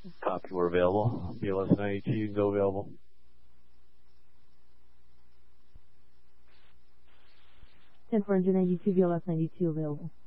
Copy, we're available. BLS 92, you can go available. Ten 492, BLS 92 available.